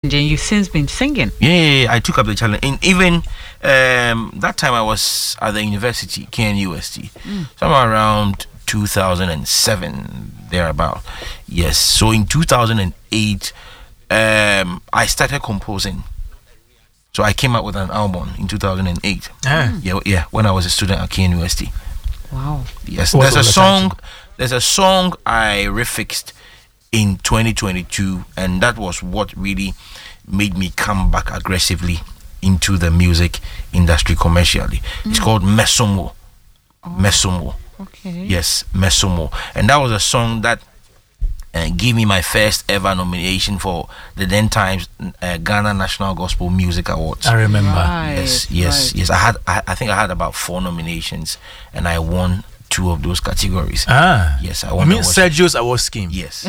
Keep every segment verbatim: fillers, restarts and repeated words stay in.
challenge, and you've since been singing. Yeah, yeah, yeah, I took up the challenge. And even um, that time I was at the university, K N U S T, mm. somewhere around two thousand seven, thereabout. Yes, so in two thousand eight, um, I started composing. So I came out with an album in two thousand eight. Ah. Yeah, yeah, when I was a student at K N U S T. Wow. Yes, What there's a was the song. title? There's a song I refixed in twenty twenty-two, and that was what really made me come back aggressively into the music industry commercially. Mm. It's called Mesomo. Oh. Mesomo. Okay. Yes, Mesomo, and that was a song that uh, gave me my first ever nomination for the then times uh, Ghana National Gospel Music Awards. I remember. Right. Yes, yes, right. yes. I had, I, I think I had about four nominations, and I won two of those categories. Ah. Yes, I I won. mean the worship, Sergio's award scheme. yes,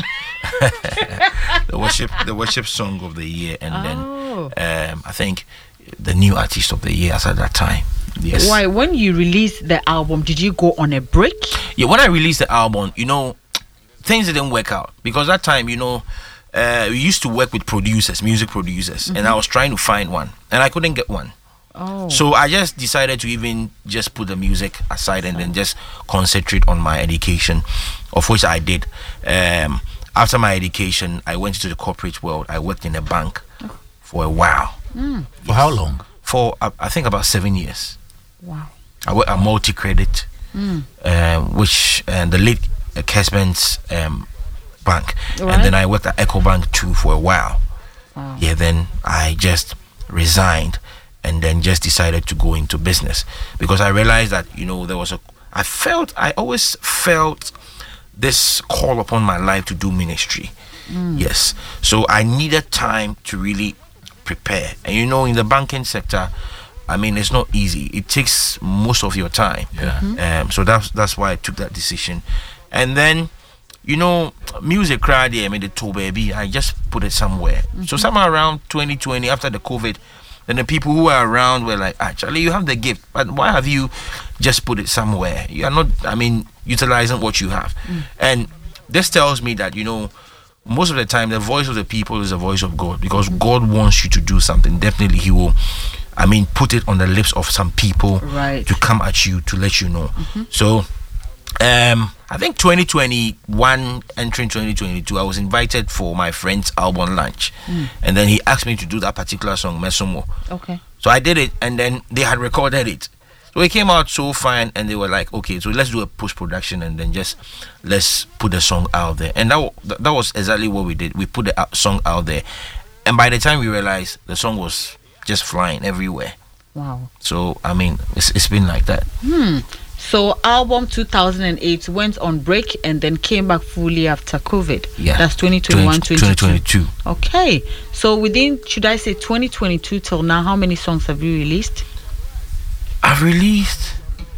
the worship, the worship song of the year, and Oh. then um, I think the new artist of the year as at that time. Yes. Why, when you released the album, did you go on a break? Yeah, when I released the album, you know, things didn't work out because that time, you know, uh, we used to work with producers, music producers, Mm-hmm. and I was trying to find one, and I couldn't get one. Oh. So I just decided to even just put the music aside and then just concentrate on my education, of which I did. Um, after my education, I went into the corporate world. I worked in a bank for a while. Mm. For how long? For uh, I think about seven years. Wow. I worked at multi-credit, Mm. um, which uh, the late uh, Kesman's um, bank, Right. and then I worked at EcoBank too for a while. Wow. Yeah, then I just resigned and then just decided to go into business because I realized that, you know, there was a I felt I always felt this call upon my life to do ministry. Mm. Yes, so I needed time to really prepare, and you know, in the banking sector, I mean, it's not easy. It takes most of your time. Yeah. Mm-hmm. Um, so that's that's why I took that decision. And then, you know, music crowd, I made it to baby. I just put it somewhere. Mm-hmm. So somewhere around twenty twenty, after the COVID, then the people who were around were like, actually, you have the gift, but why have you just put it somewhere? You are not, I mean, utilizing what you have. Mm. And this tells me that, you know, most of the time, the voice of the people is the voice of God, because God wants you to do something. Definitely, He will, I mean, put it on the lips of some people Right. to come at you to let you know. Mm-hmm. So, um, I think twenty twenty-one, entering twenty twenty-two, I was invited for my friend's album launch, Mm. and then he asked me to do that particular song, Mesomo. Okay. So I did it, and then they had recorded it. So it came out so fine, and they were like, okay, so let's do a post-production, and then just let's put the song out there. And that wa- that was exactly what we did. We put the out- song out there, and by the time we realized, the song was just flying everywhere. Wow. So, I mean, it's, it's been like that. Hmm. So album two thousand eight went on break and then came back fully after COVID. Yeah. That's twenty twenty-one, twenty twenty-two. Okay. So within, should I say twenty twenty-two till now, how many songs have you released? I've released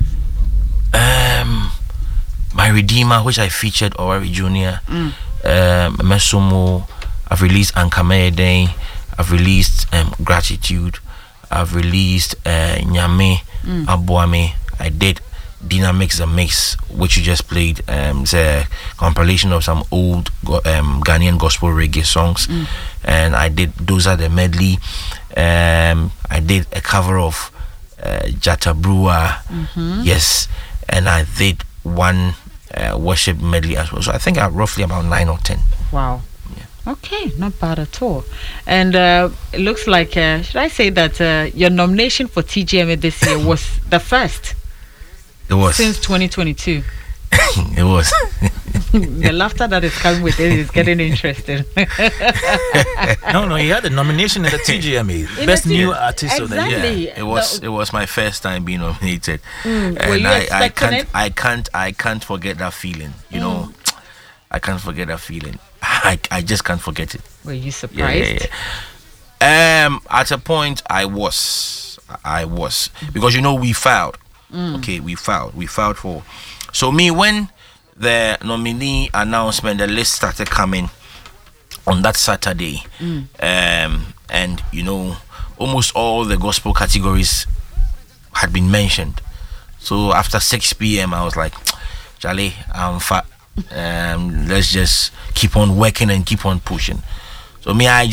um, My Redeemer, which I featured Owari Junior Mm. um, Mesomo. I've released Ankameye Day. I've released um, Gratitude. I've released uh, Nyame Mm. Abuame. I did Dynamics the Mix, which you just played. Um, it's a compilation of some old go- um, Ghanaian gospel reggae songs, Mm. and I did Those Are the Medley. Um, I did a cover of uh, Jata Brewer, Mm-hmm. yes, and I did one uh, worship medley as well. So I think I roughly about nine or ten. Wow. Okay, not bad at all. And uh, it looks like, uh, should I say that uh, your nomination for T G M A this year was the first It was. since twenty twenty-two. It was. The laughter that is coming with it is getting interesting. No, no, he had a nomination at the T G M A, In Best the T- New Artist of the Year. Exactly. Yeah, it was. The- It was my first time being nominated, Mm, were and you I, I expecting can't. it? I can't. I can't forget that feeling. You know, I can't forget that feeling. I, I just can't forget it. Were you Yeah, surprised? yeah, yeah. Um, at a point, I was, I was, because you know we filed. Mm. Okay, we filed. We filed for. So me, when the nominee announcement, the list started coming on that Saturday, Mm. um, and you know, almost all the gospel categories had been mentioned. So after six p.m., I was like, Charlie, I'm fat. Um, let's just keep on working and keep on pushing. So me, I just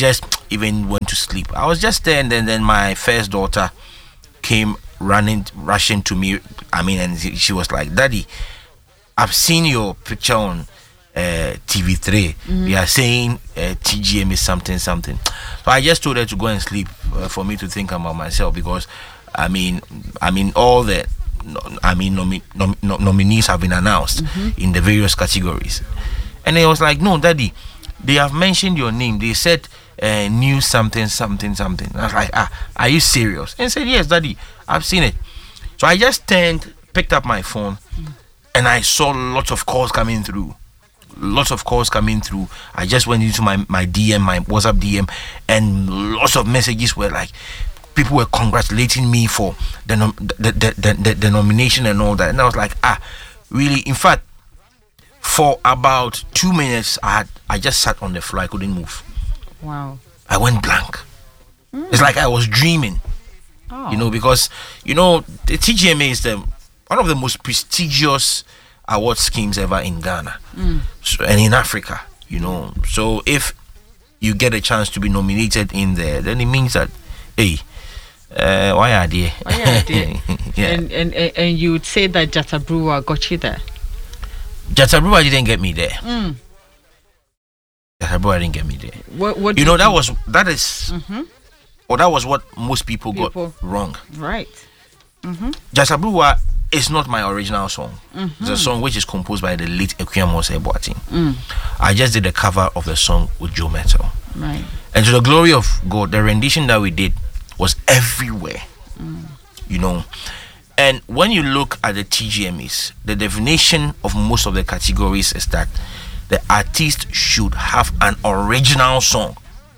even went to sleep. I was just there, and then, then my first daughter came running, rushing to me. I mean, and she she was like, "Daddy, I've seen your picture on uh, T V three. Mhm. They are saying uh, T G M is something, something." So I just told her to go and sleep uh, for me to think about myself, because, I mean, I mean, all the, no- I mean, nomi- nom- nom- nominees have been announced in the various categories, and it was like, "No, Daddy, they have mentioned your name. They said uh, new something, something, something." And I was like, "Ah, are you serious?" And said, "Yes, Daddy, I've seen it." So I just turned, picked up my phone, and I saw lots of calls coming through. Lots of calls coming through. I just went into my, my D M, my WhatsApp D M, and lots of messages were like, people were congratulating me for the, nom- the, the, the, the, the nomination and all that. And I was like, ah, really? In fact, for about two minutes, I had I just sat on the floor. I couldn't move. Wow. I went blank. It's like I was dreaming, Oh. you know, because, you know, the T G M A is the one of the most prestigious award schemes ever in Ghana, so, and in Africa, you know. So if you get a chance to be nominated in there, then it means that, hey, uh, why are they? Why are they? Yeah. And, and and and you would say that Jata Brewer got you there. Jatabruwa didn't get me there. Mm. Jatabruwa didn't get me there. What what You do know, that was that is, Mhm. or that was what most people, People. got wrong. right. Jatabruwa is not my original song. It's a song which is composed by the late Ekwiyamose Boateng. Mm. I just did the cover of the song with Joe Metal. Right. And to the glory of God, the rendition that we did was everywhere. You know. And when you look at the T G M Es, the definition of most of the categories is that the artist should have an original song.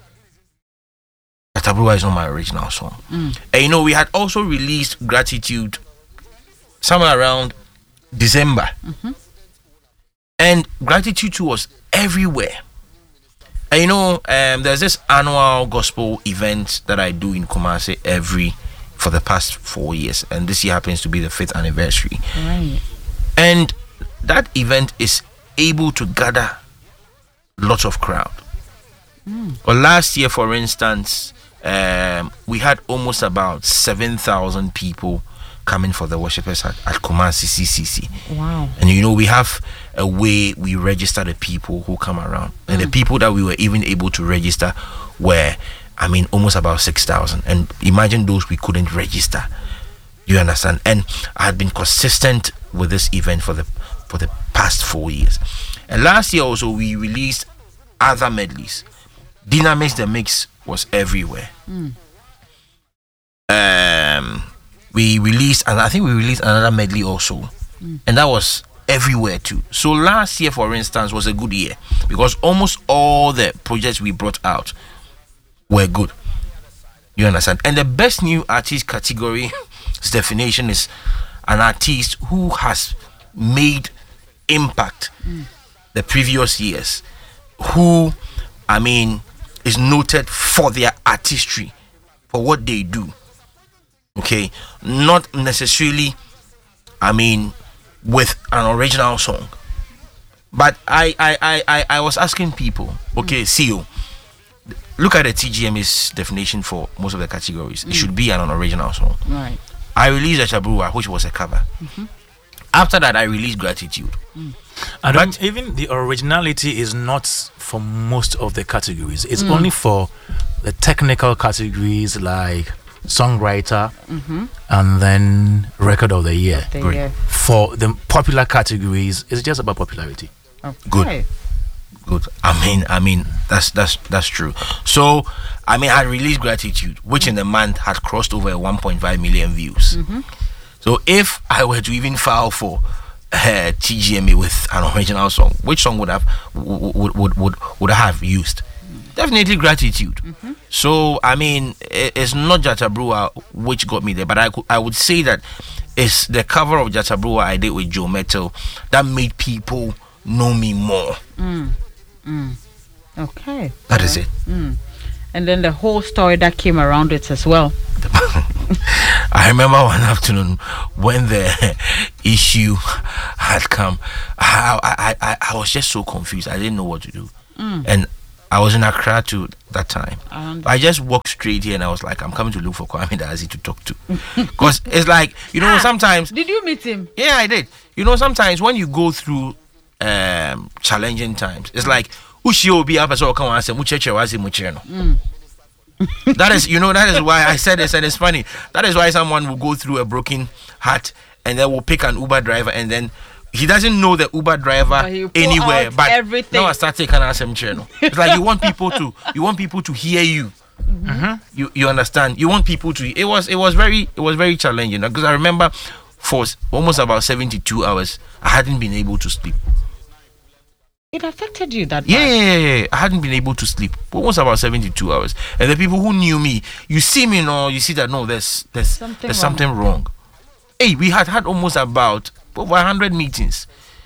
Jatabruwa is not my original song. And you know, we had also released Gratitude somewhere around December. And Gratitude too was everywhere. And you know, um, there's this annual gospel event that I do in Kumasi every for the past four years, and this year happens to be the fifth anniversary. Right. And that event is able to gather lots of crowd. Well, last year, for instance, um, we had almost about seven thousand people coming for the worshippers at, at Kumasi C C C. Wow. And you know, we have a way we register the people who come around. And the people that we were even able to register were, I mean, almost about six thousand. And imagine those we couldn't register. You understand? And I had been consistent with this event for the for the past four years. And last year also, we released other medleys. Dynamics the Mix was everywhere. Um, we released, and I think we released another medley also, and that was everywhere too. So last year, for instance, was a good year because almost all the projects we brought out were good. You understand? And the best new artist category definition is an artist who has made impact the previous years, who, I mean, is noted for their artistry, for what they do. Okay, not necessarily, I mean, with an original song. But I, I, I, I, I was asking people, okay, C E O, look at the T G M A's definition for most of the categories. It should be an original song. Right. I released Jatabruwa, which was a cover. After that, I released Gratitude. I don't, even the originality is not for most of the categories. It's only for the technical categories like songwriter and then record of the year. The Great. year. For the popular categories, it's just about popularity. Okay. Good. Good. I mean, I mean, that's that's that's true. So, I mean, I released Gratitude, which in a month had crossed over one point five million views. So, if I were to even file for uh, T G M A with an original song, which song would have would would would, would I have used? Definitely Gratitude. So, I mean, it, it's not Jatabruwa which got me there, but I could, I would say that it's the cover of Jatabruwa I did with Joe Metal that made people know me more. Okay. That is it. And then the whole story that came around it as well. I remember one afternoon when the issue had come. I, I, I, I was just so confused. I didn't know what to do. And I was in Accra too that time. Um, I just walked straight here and I was like, I'm coming to look for Kwame Dazi to talk to. Because it's like, you know, Ah, sometimes. Did you meet him? Yeah, I did. You know, sometimes when you go through um, challenging times, it's like, Ushi obi apa so come and say mucheche wasi mucheno. That is, you know, that is why I said this, and it's funny. That is why someone will go through a broken heart and then will pick an Uber driver, and then he doesn't know the Uber driver But he pull anywhere. out But everything. now I start taking an channel. It's like you want people to, you want people to hear you. Mm-hmm. You you understand? You want people to. It was it was very it was very challenging because I remember for almost about seventy-two hours I hadn't been able to sleep. It affected you that Yeah, bad? yeah, yeah, yeah. I hadn't been able to sleep for almost about seventy-two hours. And the people who knew me, you see me now, you see that no, there's there's Something there's wrong. something wrong. Hey, we had had almost about over one hundred meetings.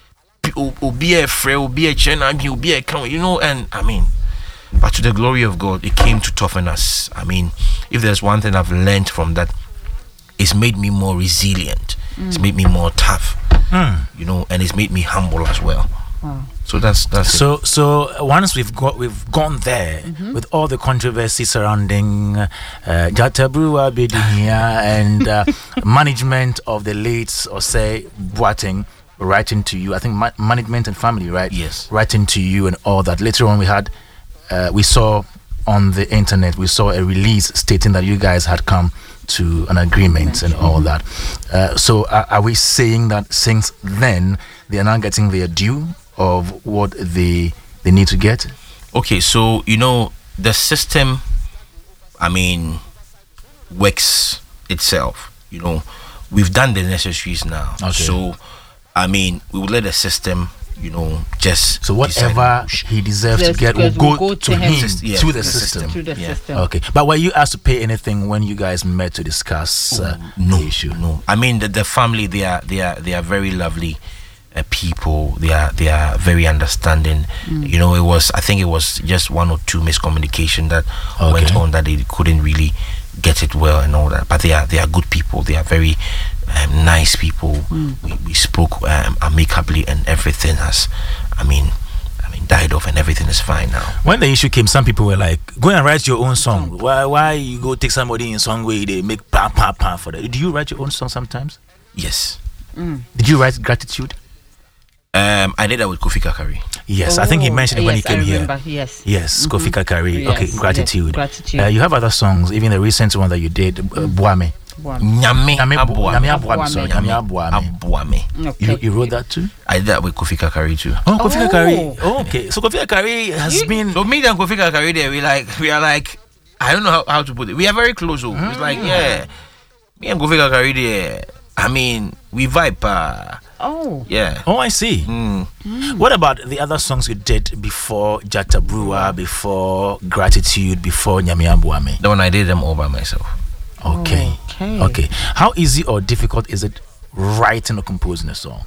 Be a friend, be a channel, be a count, you know, and I mean, but to the glory of God, it came to toughen us. I mean, if there's one thing I've learned from that, it's made me more resilient. It's made me more tough, Mm. you know, and it's made me humble as well. Wow. So that's that's it. So, so once we've got we've gone there with all the controversy surrounding uh, Jatabrua Bedinia and uh, management of the late or say Boateng writing to you. I think ma- management and family, right? Yes. Writing to you and all that. Later on, we had uh, we saw on the internet we saw a release stating that you guys had come to an agreement and all that. Uh, so, are, are we saying that since then they are now getting their due of what they they need to get? Okay, so you know the system, I mean, works itself. You know, we've done the necessaries now. Okay. So, I mean, we will let the system, you know, just So decide. whatever he deserves to Yes, get will because go, we'll go to to him, him. Yeah, to the the system. Through the Yeah. system. Okay, but were you asked to pay anything when you guys met to discuss uh, no the issue? No, I mean the, the family. They are they are they are very lovely uh, people. They are they are very understanding. You know, it was I think it was just one or two miscommunication that went Okay. on that they couldn't really get it well and all that. But they are they are good people. They are very um, nice people. We, we spoke um, amicably and everything has, I mean, I mean died off and everything is fine now. When the issue came, some people were like, "Go and write your own song. Why? Why you go take somebody in song way they make pa pa pa for that? Do you write your own song sometimes? Yes. Did you write Gratitude? Um, I did that with Kofi Kakari. Yes, I think he Oh, mentioned it when he yes, came I here. remember, Yes. Yes, Kofi Kakari. Yes, Okay, yes, Gratitude. Gratitude. Uh, you have other songs, even the recent one that you did, uh, Boame. Wow. Nyame Nyame Bo- Aboame. Nyame Aboame, sorry, Nyame Aboame. Aboame. Okay. You, you wrote that too? I did that with Kofi Kakari too. Oh, Kofi Oh. Kakari. Oh, okay. So Kofi Kakari has been. So me and Kofi Kakari there, we like we are like I don't know how, how to put it. We are very close. Oh. It's like yeah, me and Kofi Kakari there. I mean, we vibe. Uh, Oh. yeah. Oh, I see. Mm. What about the other songs you did before Jata Brewer, before Gratitude, before Nyame Aboame? The one I did them all by myself. Okay. Okay. Okay. How easy or difficult is it writing or composing a song?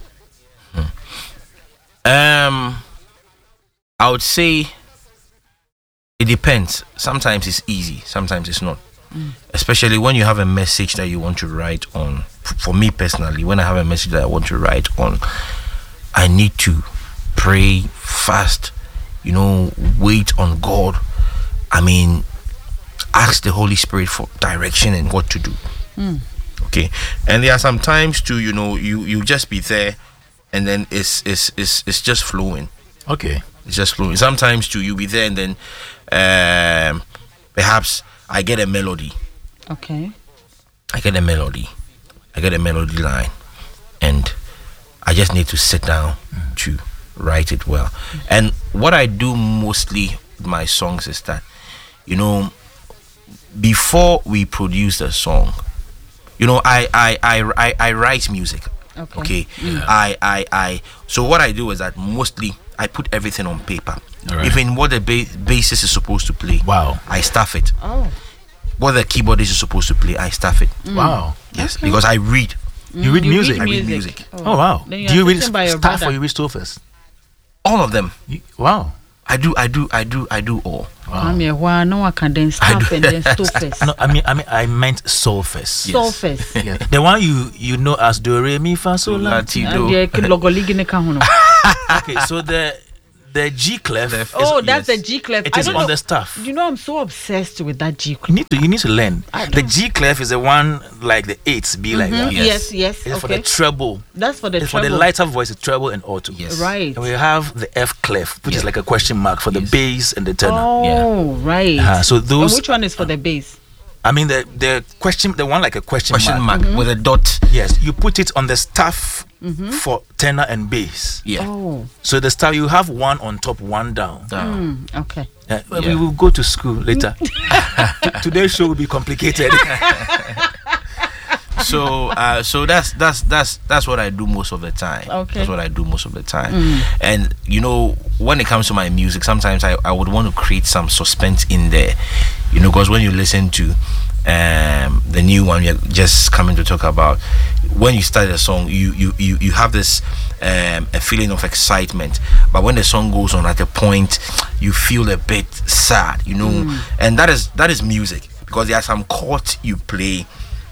Um, I would say it depends. Sometimes it's easy. Sometimes it's not. Especially when you have a message that you want to write on. F- For me personally, when I have a message that I want to write on, I need to pray, fast, you know, wait on God. I mean, ask the Holy Spirit for direction and what to do. Okay, and there are some times too, you know, you you just be there, and then it's it's it's it's just flowing. Okay. It's just flowing. Sometimes too, you be there, and then um, perhaps I get a melody. Okay. I get a melody. I get a melody line, and I just need to sit down to write it well. And what I do mostly with my songs is that, you know, before we produce a song, you know, I I I I, I write music. Okay. Okay. I I I. So what I do is that mostly I put everything on paper. Alright. Even what the ba- bassist is supposed to play, Wow. I stuff it. Oh. What the keyboardist is supposed to play, I stuff it. Wow. Yes, because I read. You read You music? I read music. Oh, wow. Then Do you read sitting by your staff brother. or you read Stofers? All of them. You- Wow. I do. I do. I do. I do all. I'm here. Why no one can then I stop do. and then stofers. No, I mean, I mean, I meant Solfest. Yes. Stofers. Yeah. The one you you know as Do Re Mi Fa Sol La Ti. Latido. And the logoligi ne ka ho no. Okay, so the the G clef. Clef. Oh, It's- that's yes. the G clef. It I is don't on know- the staff. You know, I'm so obsessed with that G You clef. need to you need to learn. I The don't- G clef is the one like the eights be like that. Yes, Yes. yes. It's for Okay. the treble. That's for the It's for the treble. lighter voice, it's treble and alto. Yes. Right. And we have the F clef, which is Yeah. like a question mark for the Yes. bass and the tenor. Oh, right. Uh, so And those, which one is for the bass? I mean, the the question, the one like a question, Question mark. mark with a dot. Yes, you put it on the staff for tenor and bass. Yeah. Oh, So the staff, you have one on top, one down. Down. mm, okay. Uh, Yeah. We will go to school later. T- Today's show will be complicated. So uh, so that's that's that's that's what I do most of the time. Okay. That's what I do most of the time. And you know, when it comes to my music, sometimes I, I would want to create some suspense in there. You know, because when you listen to um the new one you're just coming to talk about, when you start a song, you you you, you have this um a feeling of excitement. But when the song goes on at a point, you feel a bit sad, you know. And that is that is music, because there are some chords you play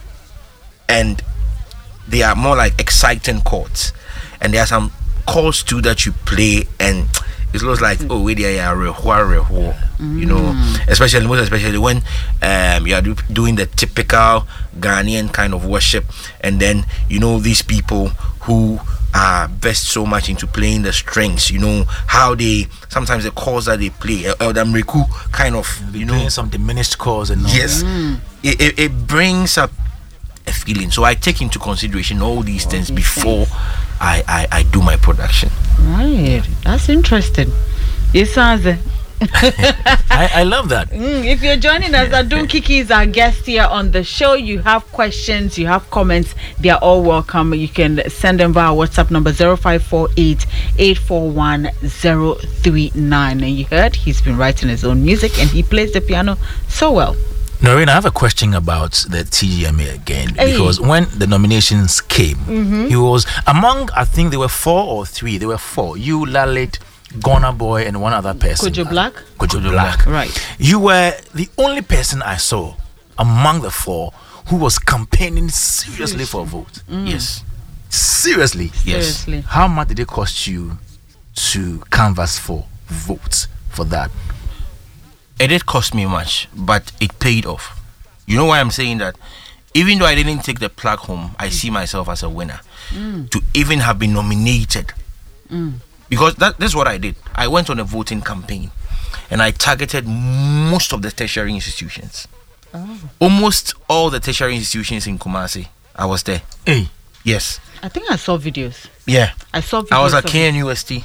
and they are more like exciting chords, and there are some chords too that you play and it looks like, oh wait, yeah, you know, especially most especially when um you are do, doing the typical Ghanaian kind of worship, and then you know these people who are best so much into playing the strings, you know how they sometimes the chords that they play, uh, the mriku kind of, you know, Doing some diminished chords and all yes, that. it, it, it brings up a feeling. So I take into consideration all these things these before I, I I do my production. Right. That's interesting. It sounds. uh, I, I love that. Mm, if you're joining us, Adun Kiki is our guest here on the show. You have questions, you have comments, they are all welcome. You can send them via WhatsApp number zero five four eight, eight four one zero three nine. And you heard he's been writing his own music and he plays the piano so well. Noreen, I have a question about the T G M A again, Hey. because when the nominations came, he was among, I think there were four or three. There were four. You, Lalit, Ghana Boy, and one other person. Kojo Black? Kojo Kojo Black. Right. You were the only person I saw among the four who was campaigning seriously for a vote. Yes. Seriously. Yes. Seriously. How much did it cost you to canvass for votes for that? It did cost me much, but it paid off. You know why I'm saying that? Even though I didn't take the plaque home, I see myself as a winner. To even have been nominated. Because that, that's what I did. I went on a voting campaign and I targeted most of the tertiary institutions. Almost all the tertiary institutions in Kumasi. I was there. Hey. Yes. I think I saw videos. Yeah. I saw videos. I was at of- K N U S T.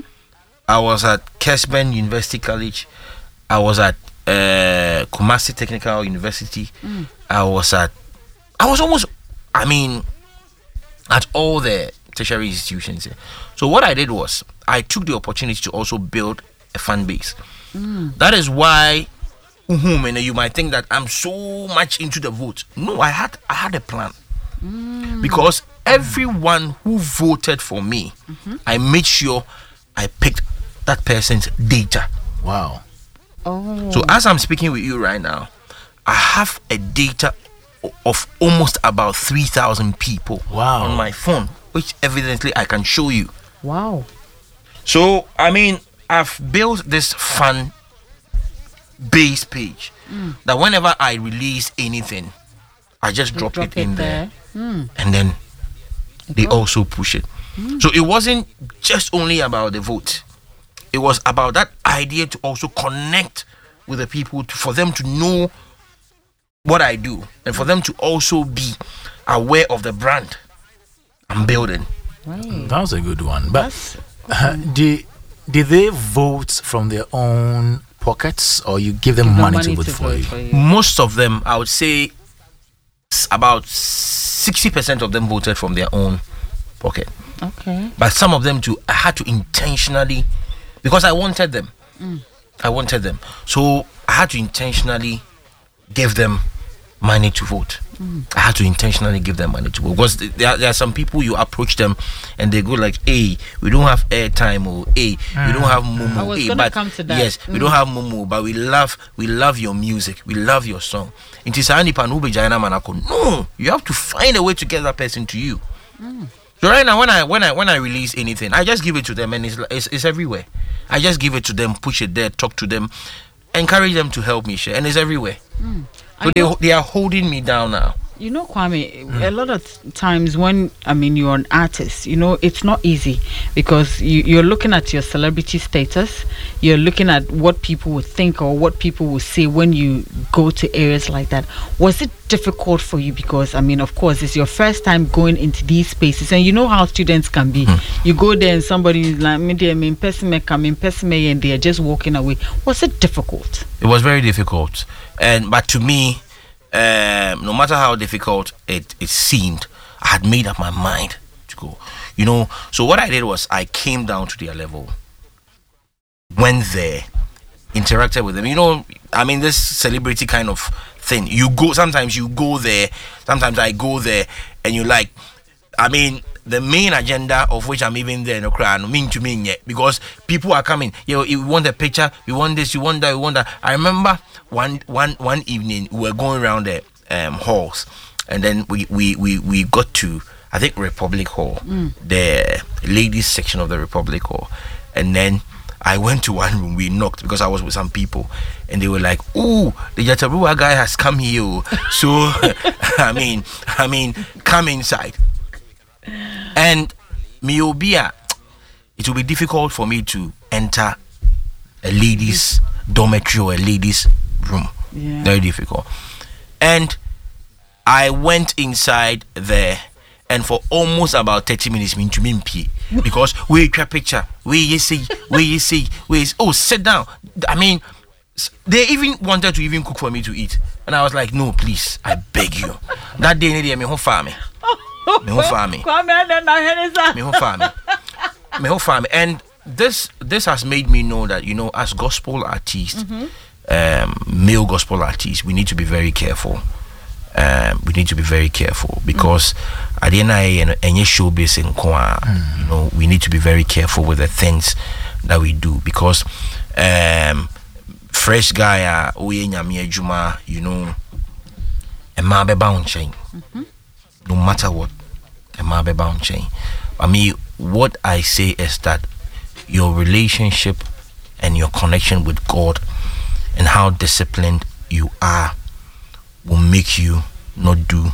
I was at Kesben University College. I was at uh, Kumasi Technical University. I was at, I was almost, I mean, at all the tertiary institutions. So what I did was, I took the opportunity to also build a fan base. That is why, uhum, and you might think that I'm so much into the vote. No, I had, I had a plan. Because everyone who voted for me, I made sure I picked that person's data. Wow. Oh. So as I'm speaking with you right now, I have a data o- of almost about three thousand people Wow. on my phone, which evidently I can show you. Wow. So, I mean, I've built this fan base page that whenever I release anything, I just drop, Drop it in there, Mm. and then they go. also push it. So it wasn't just only about the vote. It was about that idea to also connect with the people, to, for them to know what I do, and for them to also be aware of the brand I'm building. Right. That was a good one. But That's, uh, did, did they vote from their own pockets, or you give them give them money, money to vote for you? Most of them, I would say, s- about sixty percent of them voted from their own pocket. Okay. But some of them too, I had to intentionally, because I wanted them. I wanted them. So I had to intentionally give them money to vote. I had to intentionally give them money to vote. Because th- there are, there are some people, you approach them and they go like, hey, we don't have airtime, or hey, we don't have Momo. I was hey, gonna but come to that. yes, we don't have Momo, but we love we love your music. We love your song. It is Andy Panube Jaina Manako. No, you have to find a way to get that person to you. So right now, when I when I when I release anything, I just give it to them, and it's it's, it's everywhere. I just give it to them, push it there, talk to them, encourage them to help me share, and it's everywhere. Mm. So they, they are holding me down now. You know, Kwame, mm. a lot of times when, I mean, you're an artist, you know, it's not easy because you, you're looking at your celebrity status, you're looking at what people would think or what people will say when you go to areas like that. Was it difficult for you? Because, I mean, of course, it's your first time going into these spaces, and you know how students can be. Mm. You go there and somebody is like, me, I'm in Pessime, I'm in Pessime, and they're just walking away. Was it difficult? It was very difficult. And, but to me, Um, no matter how difficult it, it seemed, I had made up my mind to go. You know, so what I did was I came down to their level, went there, interacted with them. You know, I mean, this celebrity kind of thing. You go, sometimes you go there, sometimes I go there, and you like, I mean, the main agenda of which I'm even there, no cry, no mean to me yet, because people are coming. You know, you want a picture, we want this, you want that, we want that. I remember one one one evening we were going around the um, halls, and then we, we, we, we got to, I think, Republic Hall, mm. the ladies section of the Republic Hall, and then I went to one room. We knocked because I was with some people, and they were like, "Oh, the Yataruwa guy has come here." So, I mean, I mean, come inside. And Miobia, it will be difficult for me to enter a ladies' dormitory or a ladies' room. Yeah. Very difficult. And I went inside there, and for almost about thirty minutes, me to me because we take a picture, we you see, we you see, we oh sit down. I mean, they even wanted to even cook for me to eat, and I was like, no, please, I beg you. That day, they me home farm me. Me whole family. Me whole family. Me whole family. And this this has made me know that, you know, as gospel artists, mm-hmm. um, male gospel artists, we need to be very careful. Um, we need to be very careful because at the end of any showbiz in Kwa, you know, we need to be very careful with the things that we do because um, fresh guy, uh, you know, a man be bound chain. No matter what, a man be bound chain. I mean, what I say is that your relationship and your connection with God and how disciplined you are will make you not do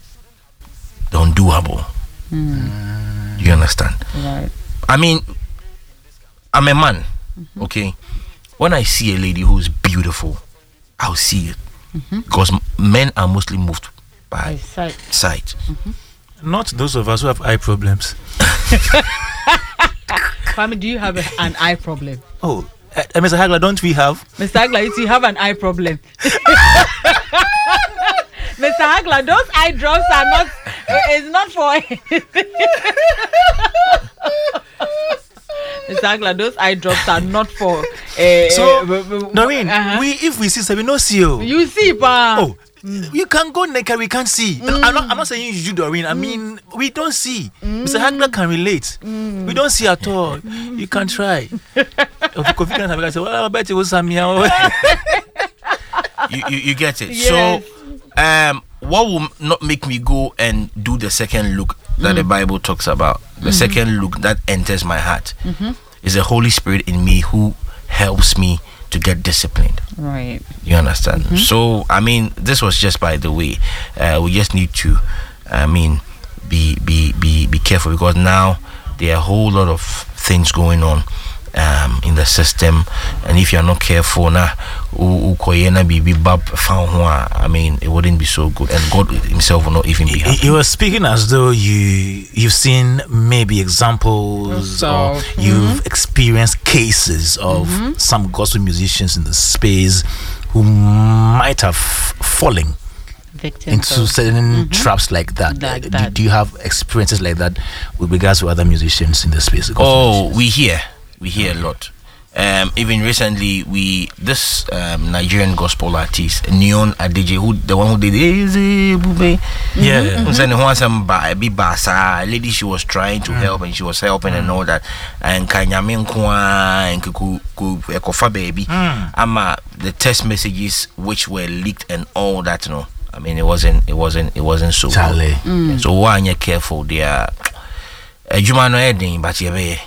the undoable. Mm. Do you understand? Right. I mean, I'm a man, mm-hmm. okay? When I see a lady who's beautiful, I'll see it. Mm-hmm. Because men are mostly moved by sight. sight. Mm-hmm. Not those of us who have eye problems. Kwame, do you have a, an eye problem? Oh, uh, Mister Hagler, don't we have? Mister Hagler, you have an eye problem. Mister Hagler, those eye drops are not, it's not for anything. Mister Hagler, those eye drops are not for. Uh, so, uh, Noreen, uh-huh. we if we see, so we no see you. You see, pa. Oh. Mm. You can go naked, we can't see. Mm. I'm, not, I'm not saying you, Doreen. I mm. mean, we don't see. Mm. Mister Hagler can relate. Mm. We don't see at all. Mm. You can try. I say, well, I bet it was some you, you, you get it. Yes. So, um, what will not make me go and do the second look that mm. the Bible talks about? The mm-hmm. second look that enters my heart mm-hmm. is the Holy Spirit in me who helps me to get disciplined. Right. You understand? Mm-hmm. So, I mean, this was just by the way. Uh, we just need to, I mean, be be be be careful because now there are a whole lot of things going on um, in the system, and if you're not careful, now, I mean, it wouldn't be so good, and God Himself will not even be happy. You were speaking as though you you've seen maybe examples so, or mm-hmm. you've experienced cases of mm-hmm. some gospel musicians in the space who might have fallen Victims into of, certain mm-hmm. traps like that. Like do, that. Do you have experiences like that with regards to other musicians in the space? Oh, musicians? we hear. We hear a lot. Um, even recently, we this um, Nigerian gospel artist Neon Adeje, who the one who did Easy Bube, yeah, mm-hmm. a lady she was trying to mm. help and she was helping mm. and all that, and Kanyamenkwa and Kuku Ekofa baby, mm. ama the text messages which were leaked and all that, you know. I mean, it wasn't, it wasn't, it wasn't so Charlie. Good. Mm. So why are you careful? They are a human ending, but you're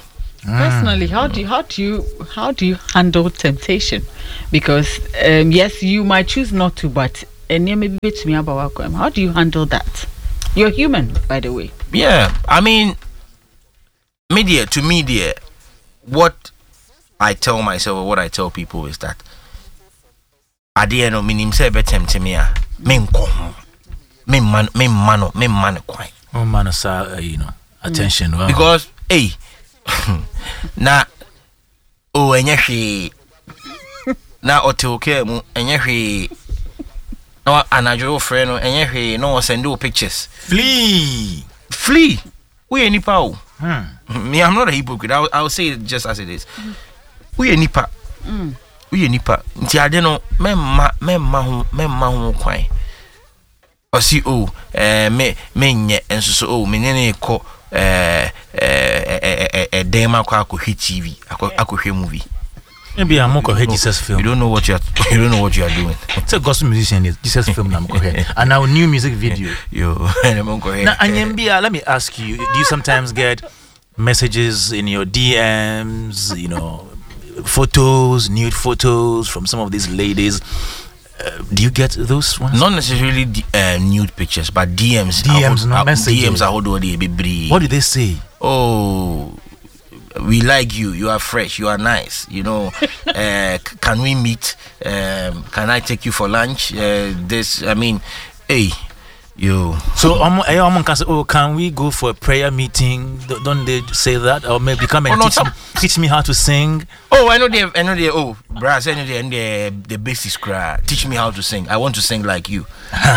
Personally, how do you, how do you how do you handle temptation? Because um, yes, you might choose not to, but and maybe to me about how do you handle that? You're human, by the way. Yeah, I mean, media to media, what I tell myself or what I tell people is that at the end of me, say better to me, me me man, me man, me man, quite. Oh man, sir, you know, attention. Wow. Because hey, na oh enye na otoke mu enye no anajo friend no enye hwe no send you pictures. Flee, flee. We any pa. Hmm. Me, I'm not a hypocrite. I'll, I'll say it just as it is. We any pa. Mm. We any pa. Nti ade no me ma me ma ho me ma ho kwan. O si o eh me me nye enso so o me ne ko eh eh eh dem akwa akwa T V akwa akwa movie. Maybe I'm going to Jesus film. You don't know what you are. You don't know what you are doing. It's a gospel musician. Jesus film. I'm going to and now new music video. Yo, I'm going to now, Anyembia, let me ask you: do you sometimes get messages in your D Ms? You know, photos, nude photos from some of these ladies. Uh, do you get those ones? Not necessarily D, uh, nude pictures, but D Ms. D Ms, no messages. D Ms are how they be. What do they say? Oh, we like you. You are fresh. You are nice. You know, uh, c- can we meet? Um, can I take you for lunch? Uh, this, I mean, hey, you. So, um, um, can say, oh, can we go for a prayer meeting? Don't they say that? Or maybe come and oh, no, teach, me, teach me how to sing? Oh, I know they. I know they. Oh, brass. I know they. And the the basics. Cry. Teach me how to sing. I want to sing like you.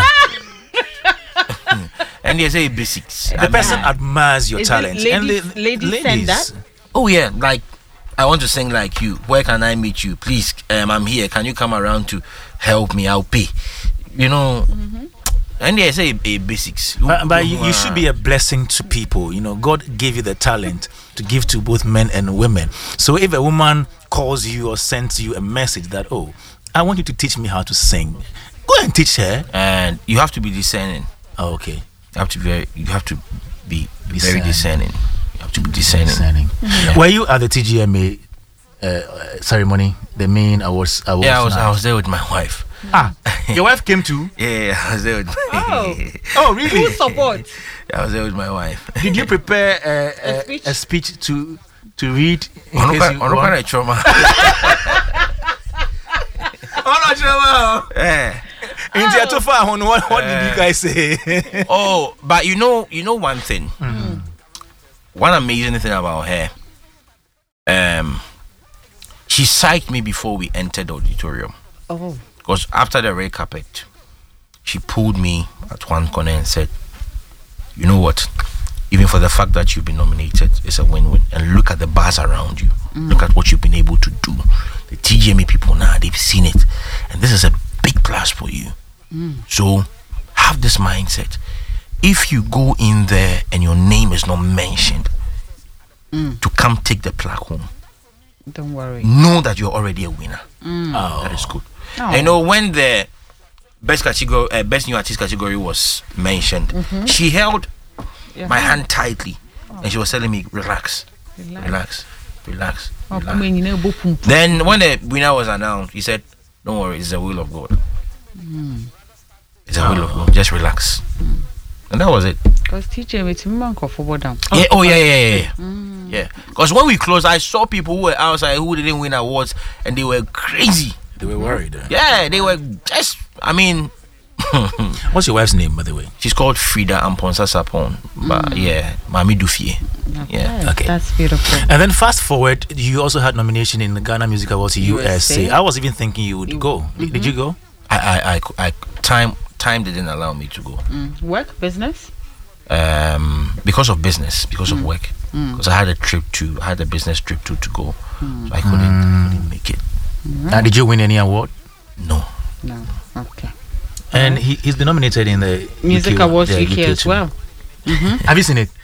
And they say basics. The I mean, person admires your Is it talent. ladies- and the, ladies send that? oh yeah, like I want to sing like you. Where can I meet you? Please, um, I'm here. Can you come around to help me? I'll pay. You know. Mm-hmm. And they say a basics. But, but you, you should be a blessing to people. You know, God gave you the talent to give to both men and women. So if a woman calls you or sends you a message that, oh, I want you to teach me how to sing, go and teach her. And you have to be discerning. Oh, okay. You have to be very. You have to be Discern. very discerning. You have to be discerning. Discerning. Yeah. Were you at the T G M A uh, ceremony, the main awards? awards Yeah, I was. night? I was there with my wife. Ah, your wife came too? Yeah, I was there with. My Oh. Oh, really? Full support. I was there with my wife. Did you prepare a, a, A speech? a speech to to read? in On case you on want? on trauma. Oh, no, trauma. Yeah. In the Atofa, what, what did you guys say? Oh, but you know, you know one thing. Mm. One amazing thing about her. Um, she psyched me before we entered the auditorium. Oh. Because after the red carpet, she pulled me at one corner and said, "You know what? Even for the fact that you've been nominated, it's a win-win. And look at the bars around you. Mm. Look at what you've been able to do. The T G M A people now, they've seen it, and this is a big plus for you. Mm. So have this mindset. If you go in there and your name is not mentioned, mm. to come take the plaque home, don't worry. Know that you're already a winner. Mm. Oh. That is good. Oh. And you know, when the best category, uh, best new artist category was mentioned, mm-hmm. she held yeah. my hand tightly, oh. and she was telling me, "Relax, relax, relax, relax." Oh, relax. Then when the winner was announced, he said, "Don't worry, it's the will of God. Mm. It's the oh. will of God. Just relax." Mm. And that was it. Because T J it's man for down. Yeah. Oh yeah, yeah, yeah, yeah. Mm. Yeah. Because when we closed, I saw people who were outside who didn't win awards, and they were crazy. They were worried. Eh? Yeah, they were just. I mean. What's your wife's name, by the way? She's called Frida Amponsa Sapon. But mm. yeah, Mami Dufie. Okay. Yeah. Okay. That's beautiful. And then fast forward, you also had nomination in the Ghana Music Awards U S A. I was even thinking you would you, go. Mm-hmm. Did you go? I, I, I, I, time, time didn't allow me to go. Mm. Work, business? Um, because of business, because mm. of work. Because mm. I had a trip to, I had a business trip to to go, mm. so I couldn't, mm. couldn't make it. Mm. Now, did you win any award? No. No. Okay. And he, he's been nominated in the Music U K, Awards yeah, U K, U K as well. Mm-hmm. Have you seen it?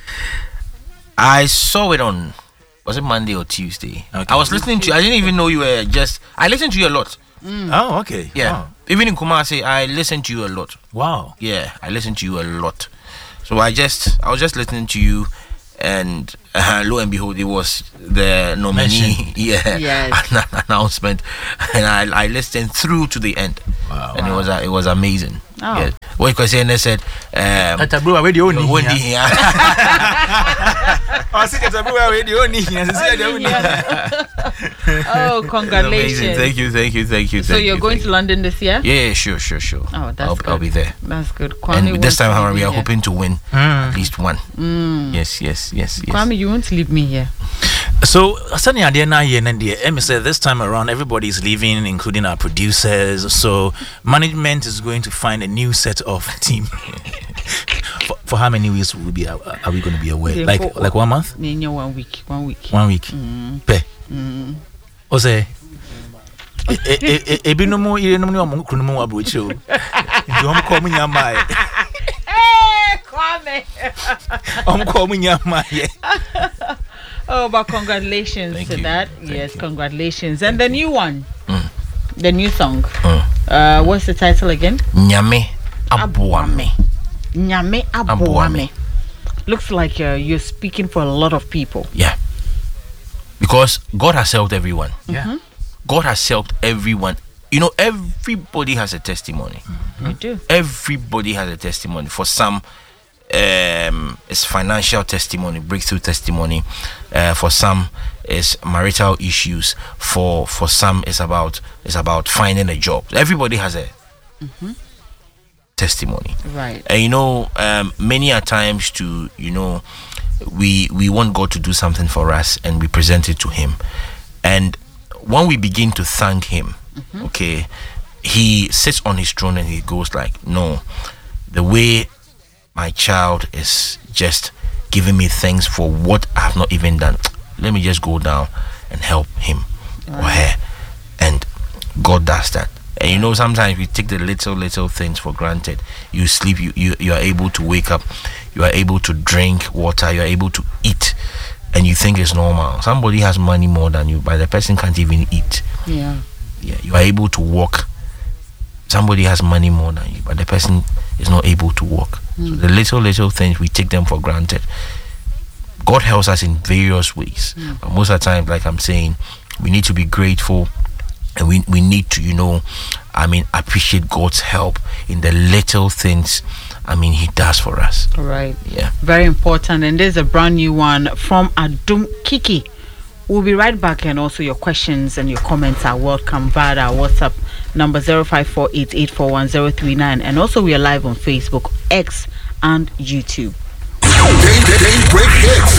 I saw it on, was it Monday or Tuesday? Okay. I was listening to you. I didn't even know you were just, I listened to you a lot. Mm. Oh, okay. Yeah. Wow. Even in Kumasi, I listened to you a lot. Wow. Yeah, I listened to you a lot. So I just, I was just listening to you, and uh, lo and behold, it was the nominee yeah Yes. an- announcement, and I, I listened through to the end. Wow. And it was uh, it was amazing. Oh. Yeah. What you say? And they said, um, Tata bro, where the only when the- yeah. I see Tata bro, where the only Oh, congratulations. Amazing. Thank you, thank you, thank you. So thank you're you, going thank to London this year? you. Yeah, yeah, sure, sure, sure. Oh, that's I'll, good. I'll be there. That's good. Kwame And this time, won't however, we leave are me here. hoping to win Mm. at least one. Mm. Yes, yes, yes, yes. Kwame, you won't leave me here. So, Sunny Adiana here, and Emmy said this time around everybody is leaving, including our producers. So, management is going to find a new set of team. for, for how many weeks will be? Are, are we going to be away? Yeah, Like, for- like one month? Nenya, one week. One week. One week. Mm. Pe. Mm. Ose. Ebi no mo ire no mo mo kunu mo abrochi o. Ndi om ko mo nyama ye. Hey, Kwame. Om ko mo nyama ye. Oh, but congratulations Thank to you. that. Thank yes, you. congratulations. And the new one, Mm. the new song. Mm. Uh, what's the title again? Nyame Abuame. Nyame Abuame. Abuame. Looks like uh, you're speaking for a lot of people. Yeah. Because God has helped everyone. Yeah. God has helped everyone. You know, everybody has a testimony. You do. Everybody has a testimony. For some, um, it's financial testimony, breakthrough testimony. Uh, for some, it's marital issues. For for some, it's about it's about finding a job. Everybody has a testimony. Right. And you know, um, many a times to you know, we we want God to do something for us, and we present it to Him, and when we begin to thank Him, okay, He sits on His throne and He goes like, no, the way my child is just giving me thanks for what I have not even done, let me just go down and help him or her, and God does that. And you know, sometimes we take the little little things for granted. You sleep, you, you you are able to wake up, you are able to drink water, you are able to eat, and you think it's normal. Somebody has money more than you, but the person can't even eat. Yeah. Yeah, you are able to walk. Somebody has money more than you, but the person is not able to walk. So the little little things, we take them for granted. God helps us in various ways, but most of the time, like I'm saying, we need to be grateful. And we, we need to, you know, I mean, appreciate God's help in the little things, I mean, He does for us. Right. Yeah. Very important. And there's a brand new one from Adum Kiki. We'll be right back, and also your questions and your comments are welcome via our WhatsApp number zero five four eight eight four one zero three nine. And also we are live on Facebook, X, and YouTube. Daybreak Hits.